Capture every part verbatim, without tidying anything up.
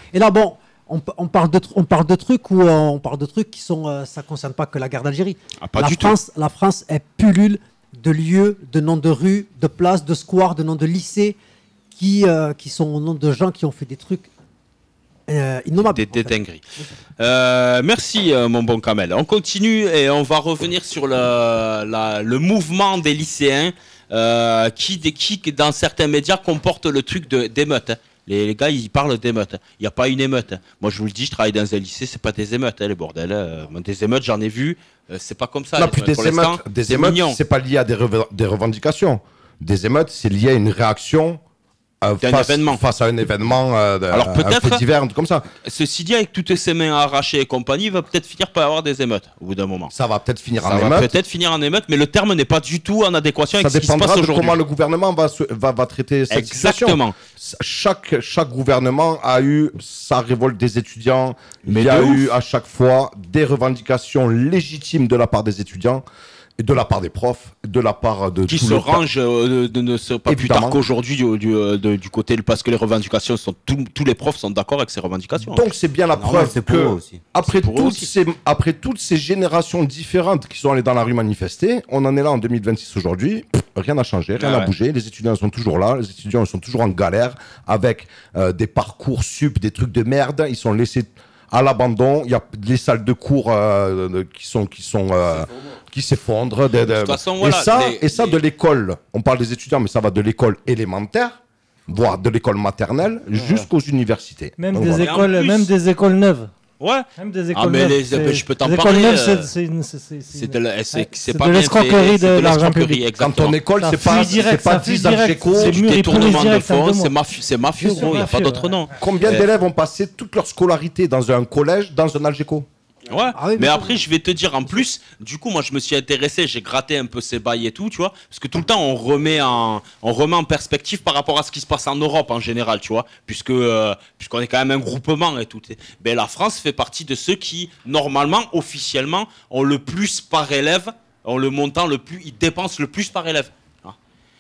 Et là, bon, on, on, parle, de, on parle de trucs où euh, on parle de trucs qui sont, euh, ça concerne pas que la guerre d'Algérie. Ah, pas la du France, tout. la France est pullule de lieux, de noms de rues, de places, de squares, de noms de lycées qui, euh, qui sont au nom de gens qui ont fait des trucs euh, innommables. Des, des dingueries. Euh, merci, euh, mon bon Kamel. On continue et on va revenir sur le, la, le mouvement des lycéens euh, qui, qui, dans certains médias, comporte le truc de, d'émeute. Hein. Les, les gars, ils parlent d'émeute. Il n'y a pas une émeute. Moi, je vous le dis, je travaille dans un lycée, c'est pas des émeutes, hein, les bordels. Euh, des émeutes, j'en ai vu. Euh, c'est pas comme ça. Non, puis des émeutes, des c'est émeutes, mignon. c'est pas lié à des, rev- des revendications. Des émeutes, c'est lié à une réaction euh, face, face à un événement, euh, de, Alors, un peut-être, fait divers, comme ça. Ceci dit, avec toutes ses mains arrachées et compagnie, il va peut-être finir par avoir des émeutes au bout d'un moment. Ça va peut-être finir Ça en va émeute. peut-être finir en émeute, mais le terme n'est pas du tout en adéquation Ça avec ce qui se passe dépendra de aujourd'hui. comment le gouvernement va, se- va, va traiter cette Exactement. situation. Chaque, chaque gouvernement a eu sa révolte des étudiants. Mais Il y a de eu ouf. à chaque fois des revendications légitimes de la part des étudiants, et de la part des profs, de la part de Qui tout se le- rangent euh, de, de, ne se- pas plus Évidemment. tard qu'aujourd'hui du, du, euh, de- du côté, parce que les revendications sont, tout- tous les profs sont d'accord avec ces revendications. Donc c'est bien la Normal, preuve c'est pour eux que aussi. après C'est pour eux toutes, aussi. ces, après toutes ces générations différentes qui sont allées dans la rue manifester, on en est là en deux mille vingt-six aujourd'hui, pff, rien n'a changé, rien Ah n'a ouais. bougé, les étudiants sont toujours là, les étudiants sont toujours en galère avec euh, des parcours sup, des trucs de merde, ils sont laissés à l'abandon, il y a des salles de cours euh, de- qui sont qui sont euh, qui s'effondrent. De, de- toute façon, voilà, et ça, les- et ça les- de l'école. On parle des étudiants, mais ça va de l'école élémentaire, voire de l'école maternelle, jusqu'aux universités. Même Donc des voilà. Et en écoles, plus- même des écoles neuves. Ouais. Même des Ah, écoles mais neuves. les- c'est- je peux t'en les parler, écoles neuves, euh, c'est- c'est une- c'est- c'est- c'est C'est une- de la- c'est- ouais, c'est c'est pas de bien l'escroquerie fait, de c'est de l'argent l'escroquerie, public. Quand exactement. ton école, Ça c'est pas, fuit direct, c'est pas ça fuit dix direct. Algeco, C'est mûr, ils Détournement pourrissent de direct en fonds, deux c'est mois. mafieux, c'est mafieux, Ils sont gros, il n'y a pas mafieux, d'autre ouais. nom. Combien Euh, d'élèves ont passé toute leur scolarité dans un collège, dans un Algeco? Ouais, Ah oui, mais bien après, je vais te dire en plus, du coup, moi, je me suis intéressé, j'ai gratté un peu ces bails et tout, tu vois, parce que tout le temps, on remet en, on remet en perspective par rapport à ce qui se passe en Europe en général, tu vois, puisque, euh, puisqu'on est quand même un groupement et tout. Ben, la France fait partie de ceux qui, normalement, officiellement, ont le plus par élève, ont le montant le plus, ils dépensent le plus par élève. Hein.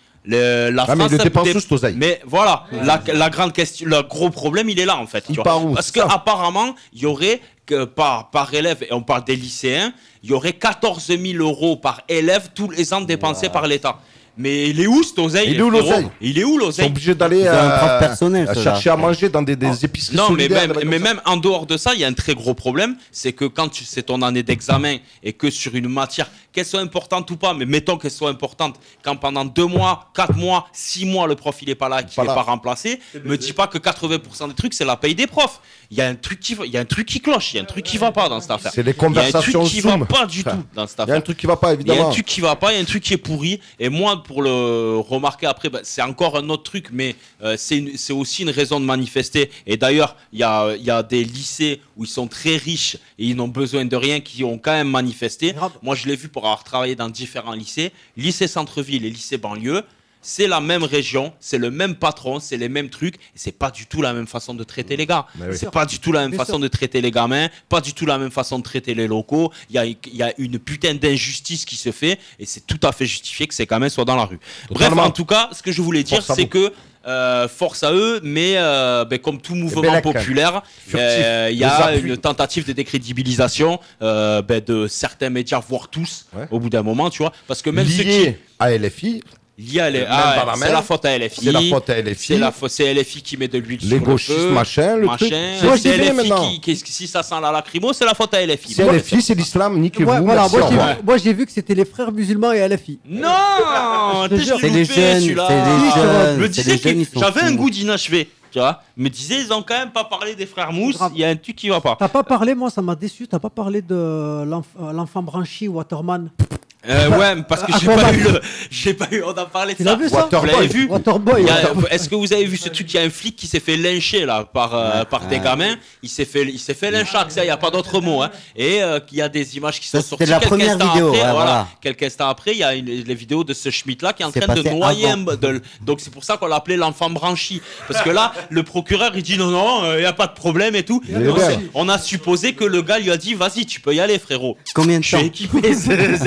Le, la Ah, mais France ils le dépensent dé- tous, l'oseille. Mais voilà, la, la grande question, le gros problème, il est là en fait. Il tu vois. part où, Parce c'est que ça apparemment, il y aurait que par, par élève, et on parle des lycéens, il y aurait quatorze mille euros par élève tous les ans dépensés par l'État. Mais il est où cet oseille? Il est où frérot l'oseille? Il est où Ils sont l'oseille? obligés d'aller Ils ont un prof euh, personnel, à ceux-là. chercher à manger dans des, des épiceries Non, mais solidaires, même, des mecs mais comme ça. même en dehors de ça, il y a un très gros problème, c'est que quand tu- c'est ton année d'examen et que sur une matière, qu'elle soit importante ou pas, mais mettons qu'elle soit importante, quand pendant deux mois, quatre mois, six mois, le prof il est pas là, qu'il Pas n'est là. pas remplacé, me dis pas que quatre-vingts pour cent des trucs c'est la paye des profs. Il y a un truc qui, va- il y a un truc qui cloche, il y a un truc qui va pas dans cette affaire. C'est les Il y a un conversations truc qui va Zoom. pas du Frère. tout dans cette Il y a affaire. un truc qui va pas, Il y a évidemment. un truc qui va pas, il y a un truc qui est pourri. Et moi, pour le remarquer après, bah, c'est encore un autre truc, mais euh, c'est une- c'est aussi une raison de manifester. Et d'ailleurs, il y a, il y a des lycées où ils sont très riches et ils n'ont besoin de rien, qui ont quand même manifesté. Grave. Moi, je l'ai vu pour avoir travaillé dans différents lycées. Lycée centre-ville et lycée banlieue, c'est la même région, c'est le même patron, c'est les mêmes trucs. Et c'est pas du tout la même façon de traiter les gars. Mais oui. C'est pas du tout la même Bien façon sûr. de traiter les gamins, pas du tout la même façon de traiter les locaux. Il y a, il y a une putain d'injustice qui se fait et c'est tout à fait justifié que ces gamins soient dans la rue. Bref, Totalement. en tout cas, ce que je voulais dire, Force à c'est vous. que euh, force à eux, mais euh, ben, comme tout mouvement Bellec. populaire, Furtif. euh, il y Les a appuis. une tentative de décrédibilisation euh, ben, de certains médias, voire tous, Ouais. au bout d'un moment, tu vois. Parce que même ceux qui... Lié à L F I, Lié à les- Même ah, dans la c'est mer, la faute à L F I. c'est la faute à L F I. C'est la faute, c'est L F I qui met de l'huile sur les le gauchistes, feu, machin, le truc. machin. Moi, je C'est dis bien L F I maintenant. qui, qui- si ça sent la lacrymo, c'est la faute à L F I. C'est L F I, c'est l'islam, niquez-vous. Ouais, voilà, merci, moi, au j'ai, revoir. moi j'ai vu que c'était les frères musulmans et L F I. Non, Je te t'es jure, je l'ai C'est les loupé, jeunes, celui-là. c'est les Si, jeunes. me c'est disais les jeunes, que ils sont j'avais un fous. goût d'inachevé, tu vois. Me disais, ils ont quand même pas parlé des frères Mousse. Grave. Il y a un truc qui va pas. T'as pas parlé, moi ça m'a déçu, t'as pas parlé de l'enf- euh, l'enfant branchi Waterman. Euh, ouais, mais parce que j'ai Aquaman. pas eu le, j'ai pas eu, on a parlé de Tu ça. l'as vu ça Vous l'avez vu? Waterboy. Il y a- Waterboy. Est-ce que vous avez vu ce truc? Il y a un flic qui s'est fait lyncher là par euh, par des gamins. Il s'est fait il s'est fait lyncher. Ça, il y a pas d'autre mot. Hein. Et euh, il y a des images qui sont Ça, sorties. c'était la quelques première instants vidéo, Après, ouais, voilà. voilà. Quelques instants après, il y a une, les vidéos de ce Schmitt là qui est en C'est train de passé noyer. avant. un- de- donc c'est pour ça qu'on l'a appelé l'enfant branchi. Parce que là, le procureur il dit non non, il y a pas de problème et tout. Il est Donc, bien. c'est- on a supposé que le gars lui a dit vas-y, tu peux y aller frérot. Combien de Je suis temps équipé. c'est- c'est-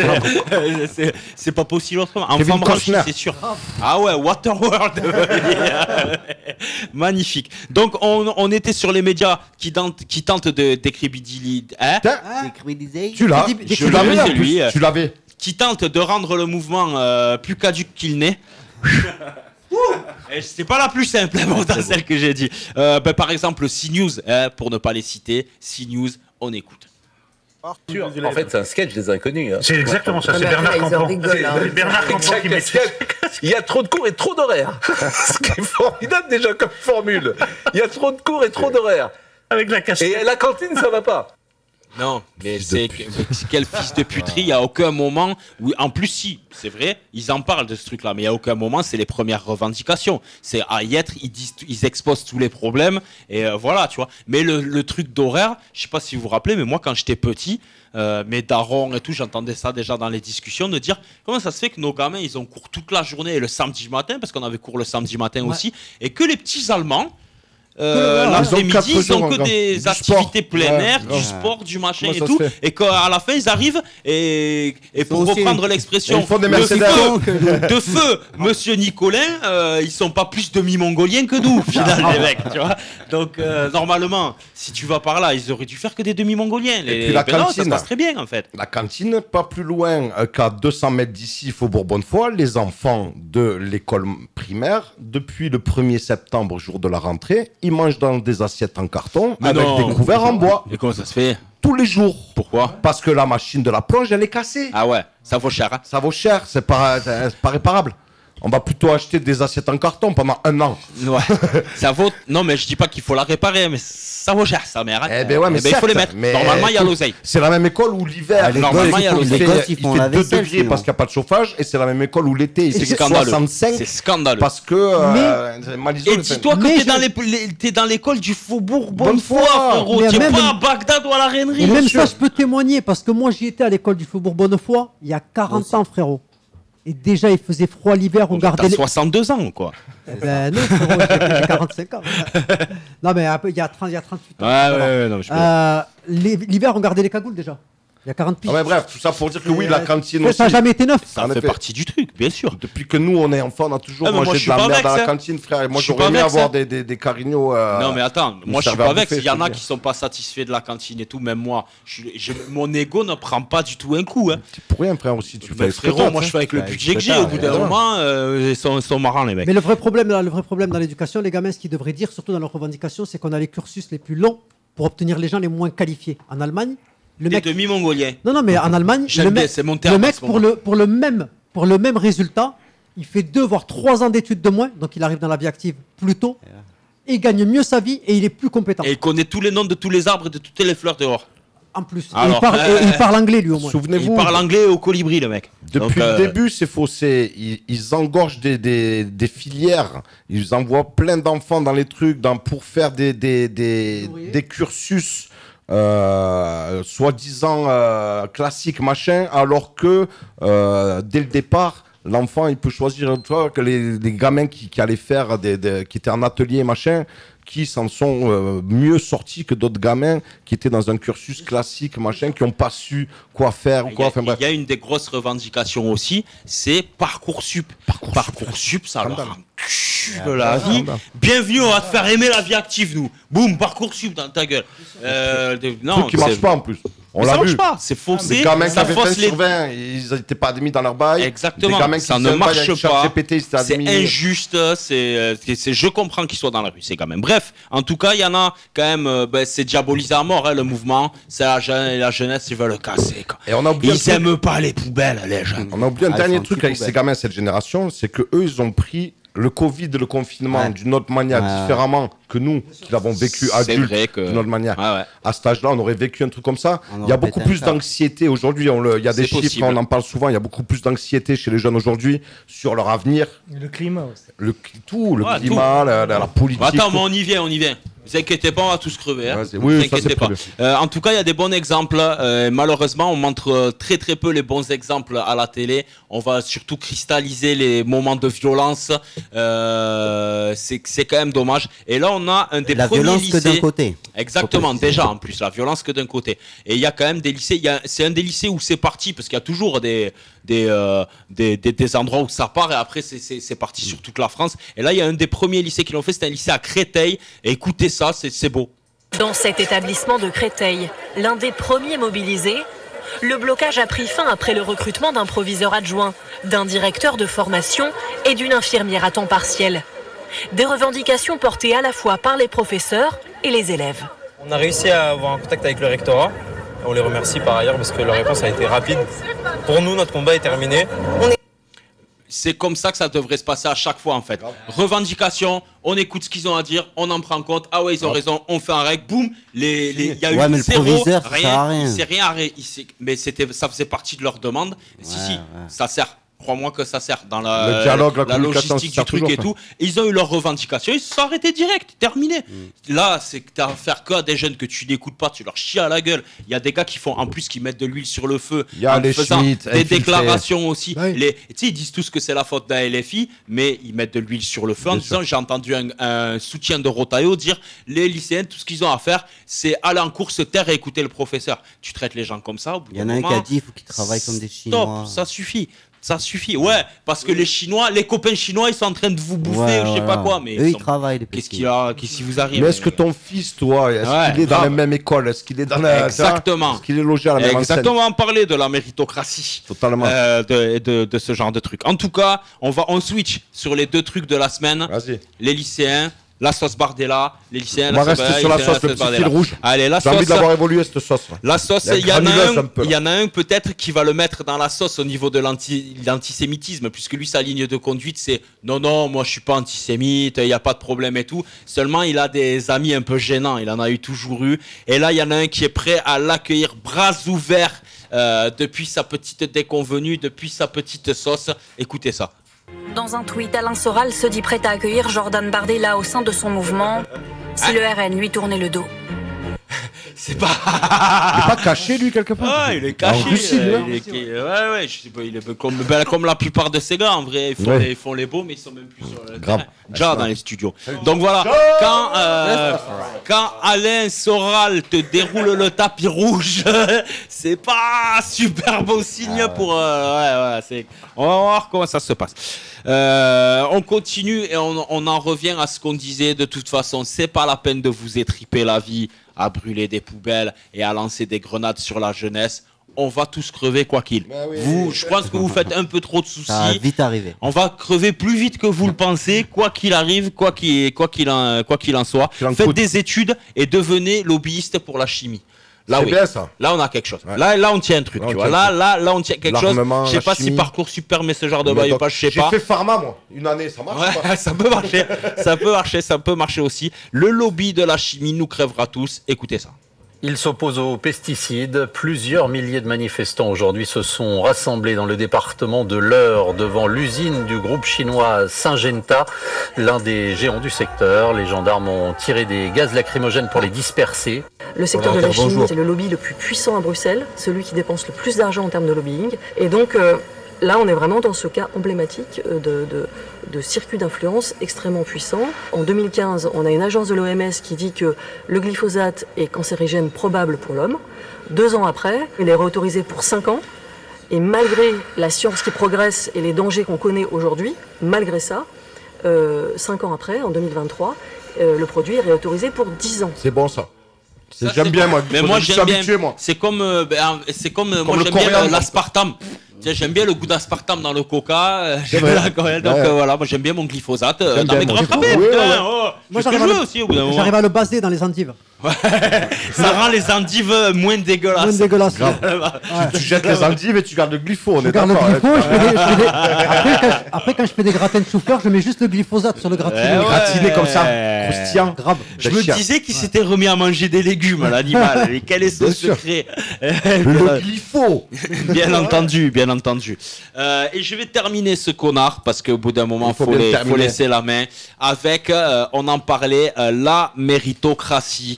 c'est, c'est pas possible autrement. Enfant Kevin branchi, Costner. c'est sûr. Ah ouais, Waterworld. Magnifique. Donc on, on était sur les médias qui tentent, qui tentent de décrédibiliser, hein Tiens, Décrédibiliser. tu l'as, Décrédib- tu l'avais en c'est lui, plus, euh. tu l'avais. qui tentent de rendre le mouvement euh, plus caduc qu'il n'est. Et c'est pas la plus simple, hein, pourtant, celle que j'ai dit. Euh, ben, par exemple, CNews, hein, pour ne pas les citer, CNews, on écoute. Arthur, en fait, c'est un sketch des inconnus. Hein. C'est exactement ça, Ah, c'est mais Bernard après, là, ils en Campan. rigolent, hein. C'est Bernard Campan qui Chaque met sketch, il y a trop de cours et trop d'horaires. Ce qui est formidable déjà comme formule. Il y a trop de cours et trop d'horaires. avec la casquette. Et la cantine, ça va pas. Non, mais Fils c'est de que- c'est quel fils de puterie. Il n'y a aucun moment où, en plus, si, c'est vrai, ils en parlent de ce truc-là, mais il n'y a aucun moment, c'est les premières revendications. C'est à y être, ils, disent, ils exposent tous les problèmes, et euh, voilà, tu vois. Mais le, le truc d'horaire, je sais pas si vous vous rappelez, mais moi, quand j'étais petit, euh, mes darons et tout, j'entendais ça déjà dans les discussions, de dire comment ça se fait que nos gamins, ils ont cours toute la journée et le samedi matin, parce qu'on avait cours le samedi matin Ouais. aussi, et que les petits Allemands, Ils Euh, ont l'après-midi, quatre ils jours ont que encore. des Du activités sport. plein Ouais, air, ouais. du sport, du machin Comment et ça tout, se fait et qu'à la fin ils arrivent et, et pour sont aussi- reprendre l'expression Ils font des de Mercedes. feu, de feu, Monsieur Nicolin, euh, ils sont pas plus demi-mongoliens que nous, au final, les mecs, tu vois. Donc euh, normalement, si tu vas par là, ils auraient dû faire que des demi-mongoliens. Les, puis la ben non, ça cantine. se passe très bien en fait. La cantine, pas plus loin euh, qu'à deux cents mètres d'ici, Faubourg Bonnefoy, les enfants de l'école primaire, depuis le premier septembre, jour de la rentrée, ils mangent dans des assiettes en carton Mais avec non. des couverts en bois, Et comment ça se fait? tous les jours. Pourquoi? Parce que la machine de la plonge, elle est cassée. Ah ouais, ça vaut cher. Hein. Ça vaut cher, c'est pas, c'est pas réparable. On va plutôt acheter des assiettes en carton pendant un an. Ouais, ça vaut. Non, mais je dis pas qu'il faut la réparer, mais ça vaut cher, sa mère. Hein. Eh ben ouais, mais il faut certes, les mettre. mais Normalement, il y a écoute, l'oseille. C'est la même école où l'hiver, À l'école, Normalement, il y a ils font- l'oseille. il les fait, gosses, ils il font fait la deux vaisselle, degrés sinon. parce qu'il n'y a pas de chauffage, et c'est la même école où l'été, il C'est fait scandaleux. soixante-cinq C'est scandaleux. parce que euh, Maliso, Et le- dis-toi que Mais t'es je- dans, les, les- t'es dans l'école du Faubourg Bonnefoy. Bonnefoy, frérot. Mais T'es même- pas à Bagdad ou à la Rainerie. Et même monsieur. ça, je peux témoigner parce que moi, j'y étais à l'école du Faubourg Bonnefoy il y a quarante ans, frérot. Et déjà, il faisait froid l'hiver, on gardait T'as les... soixante-deux ans, quoi. Eh ben non, frérot, j'ai j'ai quarante-cinq ans. Non, mais un peu, il y a trente, il y a trente-huit ans. Ouais, ça ouais, va. ouais, non, mais je peux- Euh, les- L'hiver, on gardait les cagoules déjà. Il y a quarante piges. Ah ouais, bref, tout ça pour dire que oui, la cantine Ça aussi. n'a jamais été neuf. Ça en fait effet. partie du truc, bien sûr. Depuis que nous, on est enfants, on a toujours Ah, mais moi, mangé je de la suis pas merde à vexé, la hein. cantine, frère. Et moi, Je suis j'aurais pas aimé vexé, avoir hein. des, des, des carignaux. euh, Non, mais attends, nous moi je suis servait à pas vexé. bouffer, Il y en je a veux qui dire. sont pas satisfaits de la cantine et tout, même moi. Je suis- je- mon ego ne prend pas du tout un coup. Hein. C'est pour rien, frère, aussi. Tu fais Mais avec ce que frérot, t'as, moi tu je sais. fais avec le Ouais, budget que c'est j'ai. ça, Au bout d'un évidemment. moment, euh, ils, sont, ils sont marrants, les mecs. Mais le vrai problème, là, le vrai problème dans l'éducation, les gamins, ce qu'ils devraient dire, surtout dans leurs revendications, c'est qu'on a les cursus les plus longs pour obtenir les gens les moins qualifiés. En Allemagne, le Des mec. demi-mongoliens. Non, non, mais en Allemagne, J'aime le bien, mec, c'est mon le terme. en mec ce pour moment. le, pour, le même, pour le même résultat, il fait deux voire trois ans d'études de moins, donc il arrive dans la vie active plus tôt, et il gagne mieux sa vie et il est plus compétent. Et il connaît tous les noms de tous les arbres et de toutes les fleurs dehors. En plus, Et Alors, il, parle, euh, et il parle anglais lui au moins. Il Souvenez-vous, parle anglais au colibri, le mec. depuis Donc, euh, le début, c'est faussé. Ils, ils engorgent des, des, des filières. Ils envoient plein d'enfants dans les trucs dans, pour faire des, des, des, Ouvriers. des cursus euh, soi-disant euh, classiques, machin, alors que euh, dès le départ, l'enfant, il peut choisir, tu vois, que les, les gamins qui, qui allaient faire, des, des- qui étaient en atelier, machin, qui s'en sont euh, mieux sortis que d'autres gamins qui étaient dans un cursus classique, machin, qui n'ont pas su quoi faire ou Il y, quoi. a, Enfin, bref. il y a une des grosses revendications aussi, c'est Parcoursup. Parcoursup, ça leur encule la vie. scandale. Bienvenue, on va te faire aimer la vie active, nous. Boum, Parcoursup dans ta gueule. Euh, de- non, Truc qui c'est- marche pas en plus. On Mais l'a ça marche vu. pas, c'est faussé. Des gamins qui ça avaient vingt fausse les... sur vingt, ils n'étaient pas admis dans leur bail. Exactement, Des gamins qui ça faisaient ne un bail marche avec pas. ChatGPT, ils étaient C'est admis. injuste, c'est, euh, c'est, c'est- je comprends qu'ils soient dans la rue, ces gamins. Bref, en tout cas, il y en a quand même, euh, ben, c'est diabolisé à mort, hein, le mouvement. C'est la, jeune, la jeunesse, ils veulent le casser. Quoi. Et on a oublié un Ils truc. aiment pas les poubelles, les jeunes. On a oublié un Ah, ils dernier sont truc petits avec ces poubelles. gamins, cette génération, c'est que eux, ils ont pris le Covid, le confinement Ouais. d'une autre manière, Ouais. différemment que nous, qui l'avons vécu C'est adultes, vrai que- d'une autre manière. Ouais, ouais. À cet âge-là, on aurait vécu un truc comme ça. On Il y a aurait beaucoup pété un plus câble. d'anxiété aujourd'hui. on le- Il y a des C'est chiffres, possible. on en parle souvent. Il y a beaucoup plus d'anxiété chez les jeunes aujourd'hui sur leur avenir, Le climat aussi. le tout, le Ouais, climat, la, la- la politique. Bon, attends, tout. mais on y vient, on y vient. Vous inquiétez pas, on va tous crever. Hein. Vas-y. Vous Oui, ça, inquiétez c'est pas. prévu. Euh, en tout cas, il y a des bons exemples. Euh, malheureusement, on montre euh, très très peu les bons exemples à la télé. On va surtout cristalliser les moments de violence. Euh, c'est c'est quand même dommage. Et là, on a un des La premiers violence que d'un lycées. côté. Exactement, déjà en plus, la violence que d'un côté. Et il y a quand même des lycées, il y a, c'est un des lycées où c'est parti, parce qu'il y a toujours des, des, euh, des, des, des endroits où ça part, et après c'est, c'est, c'est parti sur toute la France. Et là, il y a un des premiers lycées qui l'ont fait, c'était un lycée à Créteil, et écoutez ça, c'est, c'est beau. Dans cet établissement de Créteil, l'un des premiers mobilisés, le blocage a pris fin après le recrutement d'un proviseur adjoint, d'un directeur de formation et d'une infirmière à temps partiel. Des revendications portées à la fois par les professeurs et les élèves. On a réussi à avoir un contact avec le rectorat. On les remercie par ailleurs parce que leur réponse a été rapide. Pour nous, notre combat est terminé. On est... C'est comme ça que ça devrait se passer à chaque fois en fait. Revendication, on écoute ce qu'ils ont à dire, on en prend compte. Ah ouais, ils ont Ouais. raison, on fait un règle, boum. Les, les, y a Ouais, eu mais le zéro, proviseur, ça sert à rien, rien. il s'est rien arrêté. Il s'est- mais c'était, ça faisait partie de leur demande. si Ouais, si, ouais. ça sert. Crois-moi que ça sert dans la, Le dialogue, la communication, logistique ça du truc sert et toujours, tout. Et ils ont eu leurs revendications, ils se sont arrêtés direct, terminé. Mm. Là, c'est que t'as affaire qu'à des jeunes que tu n'écoutes pas, tu leur chies à la gueule. Il y a des gars qui font, en plus, qui mettent de l'huile sur le feu. Il y a en les faisant Schmitt, des infiltrés. déclarations aussi. Oui. Les, tu sais, ils disent tous que c'est la faute d'un L F I, mais ils mettent de l'huile sur le feu en Bien disant, j'ai entendu un, un soutien de Rotaillot dire, les lycéens, tout ce qu'ils ont à faire, c'est aller en cours, se taire et écouter le professeur. Tu traites les gens comme ça, au bout Il y en d'un a un moment, qui a dit il faut qu'ils travaillent comme des Chinois. Stop, ça suffit. Ça suffit, ouais, parce que les Chinois, les copains chinois, ils sont en train de vous bouffer, Ouais, ou je sais voilà. pas quoi, mais Eux, ils ils sont- travaillent, les qu'est-ce petits. qu'il a, qu'est-ce qui vous arrive? Mais est-ce que ton fils, toi, est-ce Ouais, qu'il est dans grave. la même école? Est-ce qu'il est dans la. Exactement. Est-ce qu'il est logé à la même enseigne? Exactement, on parlait de la méritocratie. Totalement. Euh, de, de, de ce genre de trucs. En tout cas, on va on switch sur les deux trucs de la semaine. Vas-y. Les lycéens, la sauce Bardella, les lycéens. On la va sauce rester Bardella, sur la les sauce, lycéens, le petit Bardella. fil rouge. Allez, la J'ai envie sauce. de l'avoir évolué, cette sauce. La sauce, Il y a il y, en a granuleuse un, un peu, là. il y en a un peut-être qui va le mettre dans la sauce au niveau de l'anti- l'antisémitisme, puisque lui, sa ligne de conduite, c'est non, non, moi je suis pas antisémite, il n'y a pas de problème et tout. Seulement, il a des amis un peu gênants, il en a eu toujours eu. Et là, il y en a un qui est prêt à l'accueillir bras ouverts euh, depuis sa petite déconvenue, depuis sa petite sauce. Écoutez ça. Dans un tweet, Alain Soral se dit prêt à accueillir Jordan Bardella au sein de son mouvement si le R N lui tournait le dos. C'est pas. Il est pas caché, lui, quelque part? Ah, il est caché. En Russie, euh, lui, il est- Ouais, ouais, je sais pas, il est comme, ben, comme la plupart de ces gars, en vrai. Ils font, Ouais. les, ils font les beaux, mais ils sont même plus sur le Grave. terrain. Déjà dans les studios. Donc voilà, quand, euh, quand Alain Soral te déroule le tapis rouge, c'est pas super beau signe pour. euh, ouais, ouais, c'est... On va voir comment ça se passe. Euh, on continue et on, on en revient à ce qu'on disait. De toute façon, c'est pas la peine de vous étriper la vie à brûler des poubelles et à lancer des grenades sur la jeunesse. On va tous crever quoi qu'il. Bah oui. Vous, je pense que vous faites un peu trop de Ça va soucis. vite arriver. On va crever plus vite que vous le pensez, quoi qu'il arrive, quoi qu'il, quoi qu'il en, quoi qu'il en soit. Qu'il en Faites coûte. des études et devenez lobbyiste pour la chimie. Là, C'est oui. bien, ça. Là, on a quelque chose. Ouais. Là, là, on tient un truc. Là, on tu vois. tient Là, un truc. là, là, on tient quelque chose. L'armement, Je sais la pas si chimie. Parcoursup permet ce genre de Mais bail ou donc, pas, je sais J'ai pas. fait pharma, moi, une année, ça marche ou pas? Ouais, ça peut marcher, ça peut marcher, ça peut marcher aussi. Le lobby de la chimie nous crèvera tous. Écoutez ça. Il s'oppose aux pesticides. Plusieurs milliers de manifestants aujourd'hui se sont rassemblés dans le département de l'Eure devant l'usine du groupe chinois Syngenta, l'un des géants du secteur. Les gendarmes ont tiré des gaz lacrymogènes pour les disperser. Le secteur On de va la dire chimie, bonjour. c'est le lobby le plus puissant à Bruxelles, celui qui dépense le plus d'argent en termes de lobbying. Et donc euh, là, on est vraiment dans ce cas emblématique euh, de, de, de circuit d'influence extrêmement puissant. En deux mille quinze, on a une agence de l'O M S qui dit que le glyphosate est cancérigène probable pour l'homme. Deux ans après, il est réautorisé pour cinq ans. Et malgré la science qui progresse et les dangers qu'on connaît aujourd'hui, malgré ça, euh, cinq ans après, en deux mille vingt-trois, euh, le produit est réautorisé pour dix ans. C'est bon, ça. C'est- Ça, J'aime c'est bien, bon. moi. Mais Faut moi, que je suis j'aime bien. habitué, moi. C'est comme, euh, ben, c'est comme, euh, moi, le j'aime bien coriandre. le- l'aspartame. Tiens, j'aime bien le goût d'aspartame dans le coca. euh, J'aime vrai. bien la coriandre. Donc Ouais. euh, voilà, moi j'aime bien mon glyphosate euh, J'aime dans bien, mes moi grands aussi. frappés. Oui, putain, ouais, ouais. oh, Moi, c'est ce que j'arrive je à veux le- aussi au bout d'un moment. J'arrive à le baser dans les endives. Ça rend les endives moins dégueulasses. Moins dégueulasse. Tu jettes les endives et tu gardes le glypho, on Je est garde le d'accord. glypho, hein. je fais des- je fais des- Après, quand je, après, quand je fais des gratins de chou-fleur, je mets juste le glyphosate sur le gratiné. Eh ouais. Gratiné comme ça, croustillant. Grave. Je Des me chiens. disais qu'il s'était remis à manger des légumes, l'animal. Mais quel est son Bien sûr. secret? Le glypho. Bien entendu, bien entendu. Euh, et je vais terminer ce connard parce qu'au bout d'un moment, Il faut faut, bien les- faut terminer. laisser la main avec, euh, on en parlait, euh, la méritocratie.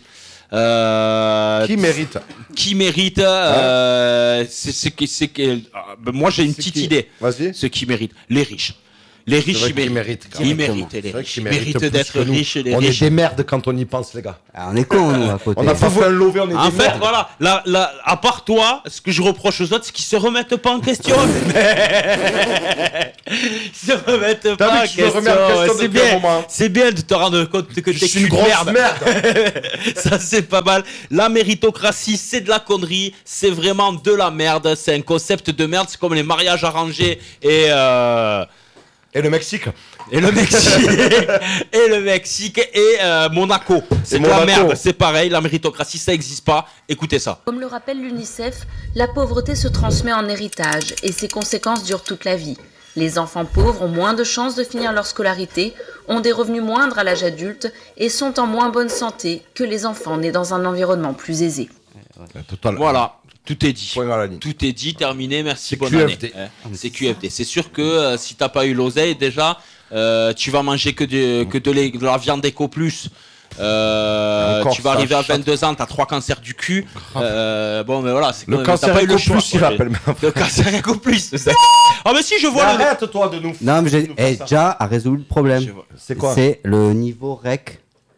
Euh, Qui mérite? qui mérite euh, c'est, c'est, que- c'est que- ah, ben moi j'ai une C'est petite qui idée. Vas-y. Ce qui mérite, les riches. Les C'est riches, vrai ils qu'ils méritent. méritent. quand Ils même. méritent, les C'est vrai riches. qu'ils Ils méritent méritent plus d'être que nous. riches, les On est riches. des merdes quand on y pense, les gars. Ah, on est cons, nous, à côté. On a pas fait un lové, on est En des fait, merdes. voilà, la, la, à part toi, ce que je reproche aux autres, c'est qu'ils se remettent pas en question. Ils se remettent T'as pas en vu que je me remets en question. question C'est depuis un bien, moment. c'est bien de te rendre compte que Je t'es suis une qu'une grosse merde. merde. Ça, c'est pas mal. La méritocratie, c'est de la connerie. C'est vraiment de la merde. C'est un concept de merde. C'est comme les mariages arrangés et... Euh... Et le Mexique. Et le Mexique, et le Mexique et euh, Monaco. C'est Et de la Monaco. merde, c'est pareil, la méritocratie ça existe pas. Écoutez ça. Comme le rappelle l'UNICEF, la pauvreté se transmet en héritage et ses conséquences durent toute la vie. Les enfants pauvres ont moins de chances de finir leur scolarité, ont des revenus moindres à l'âge adulte et sont en moins bonne santé que les enfants nés dans un environnement plus aisé. Total. Voilà, tout est dit. Point à la ligne. Tout est dit, terminé, merci, C'est bonne Q F D. année. Hein, c'est Q F D. C'est sûr que euh, si t'as pas eu l'oseille déjà, euh, tu vas manger que de, que de, l'é- de la viande éco plus. Euh, Encore tu vas ça, arriver à chatte. vingt-deux ans, t'as trois cancers du cul. Euh, bon, mais voilà, c'est Le quand même- cancer t'as pas eu le éco choix. plus, il quoi. rappelle. Le cancer éco plus. Ah, mais si, je vois le. Arrête, toi, de nous. Non, mais j'ai nous faire eh, ça. déjà a résolu le problème. Je vois. C'est quoi C'est le niveau rec.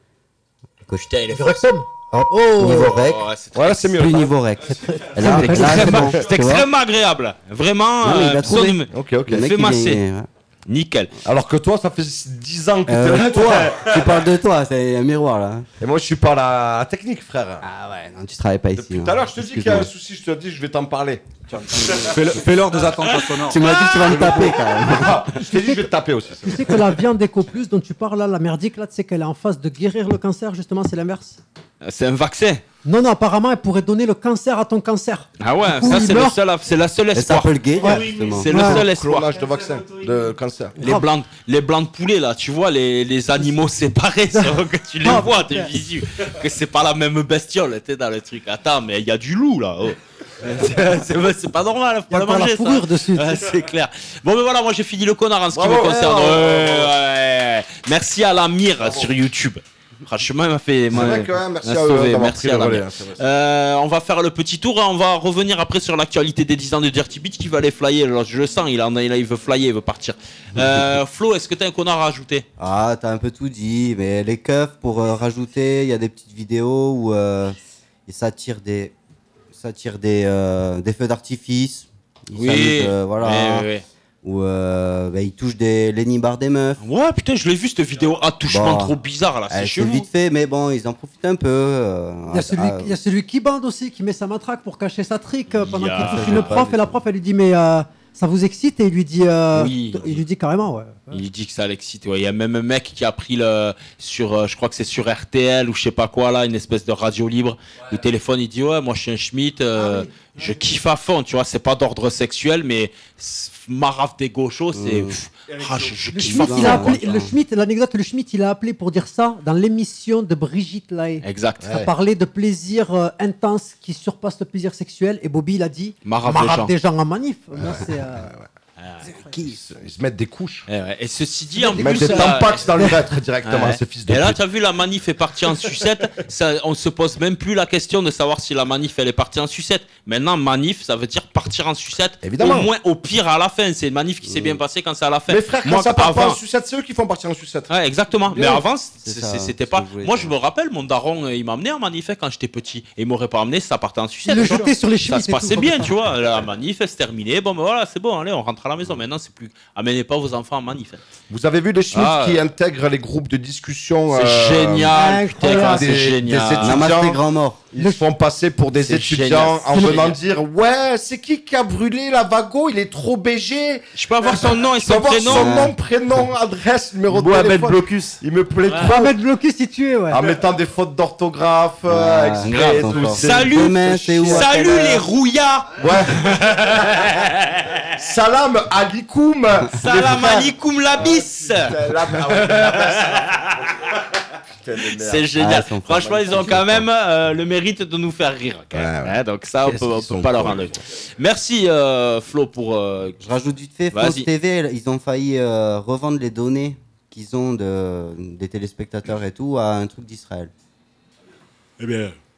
Putain, il est Du Rexon. Hop, Oh. niveau rec. Oh, ouais, c'est très- Voilà, c'est mieux. Plus niveau rec. Et là, C'est là, c'est extrêmement, bon, c'est tu vois. extrêmement agréable. Vraiment. Non, mais il a euh, trouvé. son- Ok, ok. Le mec, Fais il est- masser. ouais. Nickel. Alors que toi, ça fait dix ans que Euh, t'es là. toi, tu parles de toi, c'est un miroir là. Et moi, je suis pas la technique, frère. Ah ouais, non, tu travailles pas ici. Depuis hein. tout à l'heure, je te dis qu'il y a un Excuse-moi. souci, je te dis, je vais t'en parler. Fais-leur des attentats sonores. Tu m'as dit que tu vas me taper quand même. Ah, je t'ai dit, je vais te taper aussi. Tu sais que la viande Eco Plus dont tu parles là, la merdique là, tu sais qu'elle est en phase de guérir le cancer, justement, c'est l'inverse. C'est un vaccin. Non, non, apparemment, elle pourrait donner le cancer à ton cancer. Ah ouais, coup, ça il c'est le meurt. seul, c'est la seule Et ça espoir. peut le guérir, Ouais. justement. C'est le Ouais. seul espoir. Clonage de vaccin, de cancer. Les blancs, les blancs de poulet là, tu vois les, les animaux séparés, c'est vrai que tu les Oh, vois, putain. t'es visu, que c'est pas la même bestiole, t'es dans le truc. Attends, mais il y a du loup là. oh. c'est, c'est- c'est pas normal, faut Il y a le encore la manger fourrure ça. dessus. Ouais, c'est clair. Bon, mais voilà, moi j'ai fini le connard en ce qui Bravo. me concerne. Ouais, ouais, Ouais, ouais, ouais. Merci à l'Amir sur YouTube. Franchement, il m'a fait. C'est m'a- vrai que, hein, merci m'a à eux sauvé. d'avoir Merci pris à le relais. l'Amir. hein, c'est vrai. Euh, on va faire le petit tour et on va revenir après sur l'actualité des dix ans de Dirty Beat qui va aller flyer. Alors, je le sens, il, en a, il, a- il veut flyer, il veut partir. Euh, Flo, est-ce que t'as un connard à ajouter? Ah, t'as un peu tout dit, mais les keufs, pour euh, rajouter, il y a des petites vidéos où euh, ça tire des, ça tire des, euh, des feux d'artifice. Ils Oui, s'amusent, euh, voilà. Ouais, ouais, ouais. Où euh, bah, ils touchent des Lenny Bar des meufs. Ouais, putain, je l'ai vu cette vidéo. Attouchement Bon. trop bizarre là, c'est Euh, C'est chelou. vite fait, mais bon, ils en profitent un peu. euh, Il y, a ah, celui, ah, il y a celui qui bande aussi, qui met sa matraque pour cacher sa trick euh, pendant Il y a- qu'il touche Ça, une j'ai pas prof vu et la ça. prof elle lui dit mais euh, ça vous excite et il lui dit euh, Oui. il lui dit carrément ouais. Il dit que ça l'excite. Ouais. Il y a même un mec qui a pris le sur, euh, je crois que c'est sur R T L ou je sais pas quoi là, une espèce de radio libre. Le téléphone, il dit ouais, moi je suis un Schmitt, euh, je kiffe à fond. Tu vois, c'est pas d'ordre sexuel, mais c'est- marave des gauchos, c'est Mm. pff, ah, je, je Le kiffe à Schmitt, fond. il a quoi. appelé, le Schmitt, l'anecdote, le Schmitt, il a appelé pour dire ça dans l'émission de Brigitte Lahaye. Exact. Ça parlait de plaisir euh, intense qui surpasse le plaisir sexuel et Bobby il a dit Marave marave des des gens en manif. Moi c'est euh, Ils se ils se mettent des couches. Eh ouais. Et ceci dit, en Ils mettent plus, des euh, tampax dans l'urètre directement, Ouais. ces fils de Et là, pute. tu as vu, la manif est partie en sucette. Ça, on se pose même plus la question de savoir si la manif elle est partie en sucette. Maintenant, manif, ça veut dire partir en sucette. Évidemment. Au moins, au pire, à la fin. C'est une manif qui s'est bien passée quand c'est à la fin. Mais frère, quand Moi, ça part pas avant- en sucette, c'est eux qui font partir en sucette. Ouais, exactement. Bien. Mais avant, c- C'est c- ça, c'était ce pas. que je voulais Moi, dire. je me rappelle, mon daron, euh, il m'a amené en manif hein, quand j'étais petit. Et il m'aurait pas amené si ça partait en sucette. il le tu vois. jetait sur les Ça Schmitt. se et passait tout, bien, comme tu ça. vois. La manif, elle, c'est terminé. Bon, ben voilà, c'est bon. Allez, on rentre à la maison. Maintenant, c'est plus. Amenez pas vos enfants en manif. hein. Vous avez vu les Schmitt Ah, qui euh, intègrent les groupes de discussion C'est euh, génial. Putain, incroyable. comment c'est Des- des génial. étudiants. Namasté grand mort. Ils se font passer pour des C'est étudiants génial. en C'est venant génial. dire ouais, c'est qui qui a brûlé la Vago, il est trop B G. Je peux avoir son nom et Je peux son avoir prénom. son nom, prénom, adresse, numéro de Mohamed téléphone. Blocus. Il me plaît Ouais. trop. Mohamed Blocus si tu es ouais. En mettant des fautes d'orthographe, euh, Ah, exprès grave, et son tout. fort. C'est- Salut. Demain, c'est où, à Salut quelle les heure rouillards. Ouais. Salam alikoum. Salam alikoum la bis. C'est génial. Ah, ils sont forts. Franchement, ils ont quand même euh, le mérite de nous faire rire. quand même, Ouais, ouais. hein, donc ça, on Qu'est-ce peut, on qu'ils peut sont pas leur cons. enlever. Merci euh, Flo pour. euh, Je rajoute vite fait, Vas-y. France T V, ils ont failli euh, revendre les données qu'ils ont de, des téléspectateurs et tout à un truc d'Israël. Eh bien.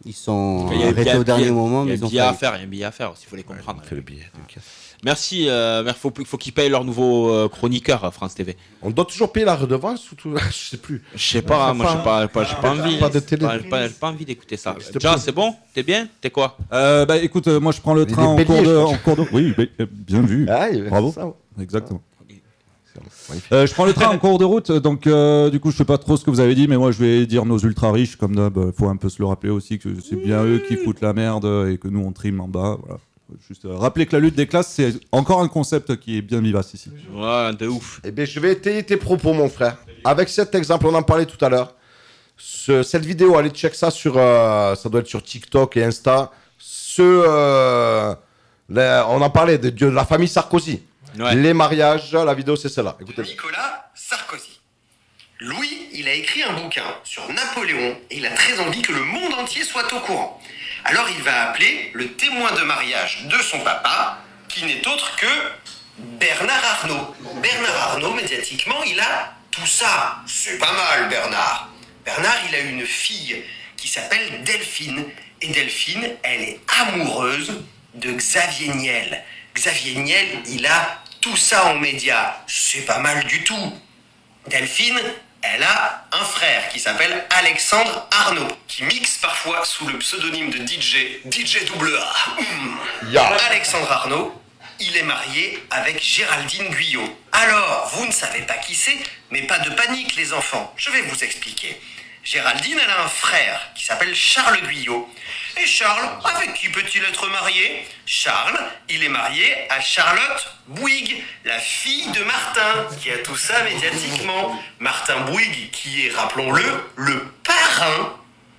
Ils sont Il y a un arrêtés billet- au dernier billet- moment, il y mais a ils un ont billet à failli. faire, il y a un billet à faire aussi, il faut les comprendre. Fais le billet, t'inquiète. Merci, euh, il faut, faut qu'ils payent leur nouveau euh, chroniqueur à France T V. On doit toujours payer la redevance ou tout. Je sais plus. Je sais pas, Ouais, moi ça j'ai pas, pas, j'ai pas envie. Pas de télé. Pas- j'ai pas, j'ai pas envie d'écouter ça. S'il te Déjà, plaît. c'est bon? T'es bien? T'es quoi? Euh, bah écoute, euh, moi je prends le Il train est en bélier, cours, de, je crois. en cours de. Oui, bé- euh, bien vu. Ah, il- Bravo. c'est ça, ouais. Exactement. Magnifique. Euh, je prends le train en cours de route, donc euh, du coup je sais pas trop ce que vous avez dit, mais moi je vais dire nos ultra riches, comme d'hab, euh, faut un peu se le rappeler aussi que c'est bien eux qui foutent la merde et que nous on trime en bas. Voilà. Juste euh, rappeler que la lutte des classes c'est encore un concept qui est bien vivace ici. Ouais, de ouf. Eh bien, je vais étayer tes propos, mon frère. Avec cet exemple, on en parlait tout à l'heure. Ce- cette vidéo, allez check ça sur, euh, ça doit être sur TikTok et Insta. Ce, euh, les- on en parlait de, de la famille Sarkozy. Ouais. Les mariages, la vidéo c'est celle-là. Écoutez. Nicolas Sarkozy. Louis, il a écrit un bouquin sur Napoléon et il a très envie que le monde entier soit au courant. Alors il va appeler le témoin de mariage de son papa, qui n'est autre que Bernard Arnault. Bernard Arnault, médiatiquement, il a tout ça. C'est pas mal, Bernard. Bernard, il a une fille qui s'appelle Delphine. Et Delphine, elle est amoureuse de Xavier Niel. Xavier Niel, il a tout ça en médias. C'est pas mal du tout. Delphine, elle a un frère qui s'appelle Alexandre Arnault, qui mixe parfois sous le pseudonyme de D J, D J double A. Mmh. Ya. Alexandre Arnault, il est marié avec Géraldine Guyot. Alors, vous ne savez pas qui c'est, mais pas de panique les enfants, je vais vous expliquer. Géraldine, elle a un frère qui s'appelle Charles Guyot. Et Charles, avec qui peut-il être marié? Charles, il est marié à Charlotte Bouygues, la fille de Martin, qui a tout ça médiatiquement. Martin Bouygues, qui est, rappelons-le, le parrain